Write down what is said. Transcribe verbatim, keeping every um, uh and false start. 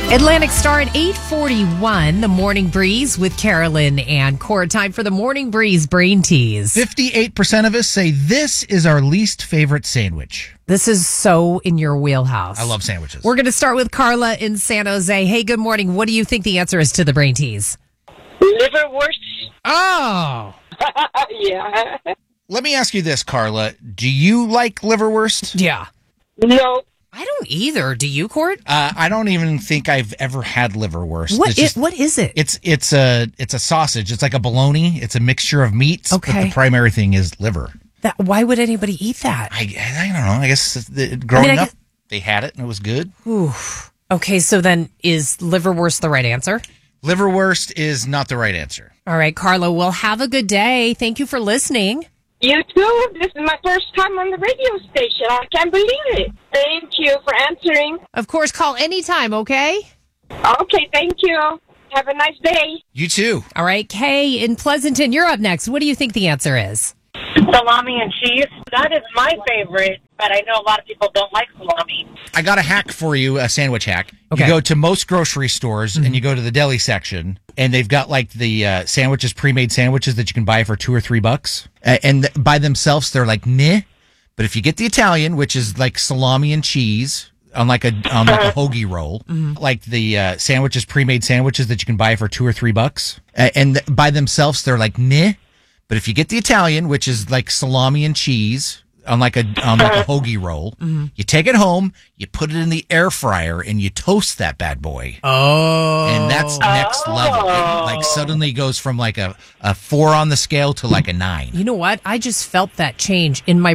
Atlantic Star at eight forty-one, the Morning Breeze with Carolyn and Core. Time for the Morning Breeze Brain Tease. fifty-eight percent of us say this is our least favorite sandwich. This is so in your wheelhouse. I love sandwiches. We're going to start with Carla in San Jose. Hey, good morning. What do you think the answer is to the Brain Tease? Liverwurst. Oh. Yeah. Let me ask you this, Carla. Do you like liverwurst? Yeah. No. I don't either. Do you, Court? Uh, I don't even think I've ever had liverwurst. What It's is, just- what is it? It's it's a it's a sausage. It's like a bologna. It's a mixture of meats. Okay. But the primary thing is liver. That, why would anybody eat that? I, I don't know. I guess the, growing I mean, I up, guess- they had it and it was good. Ooh. Okay, so then is liverwurst the right answer? Liverwurst is not the right answer. All right, Carla, well, have a good day. Thank you for listening. You too. This is my first time on the radio station. I can't believe it. Thank you for answering. Of course, call anytime, okay? Okay, thank you. Have a nice day. You too. All right, Kay in Pleasanton, you're up next. What do you think the answer is? Salami and cheese. That is my favorite, but I know a lot of people don't like salami. I got a hack for you, a sandwich hack. Okay. You go to most grocery stores and you go to the deli section, and they've got like the uh, sandwiches, pre-made sandwiches that you can buy for two or three bucks. Uh, and th- by themselves, they're like meh. But if you get the Italian, which is like salami and cheese on like a on like a hoagie roll, like the uh, sandwiches, pre-made sandwiches that you can buy for two or three bucks, uh, and th- by themselves, they're like meh. But if you get the Italian, which is like salami and cheese on like a on like a hoagie roll, you take it home, you put it in the air fryer, and you toast that bad boy. Oh. And that's next level. It like suddenly goes from like a, a four on the scale to like a nine. You know what? I just felt that change in my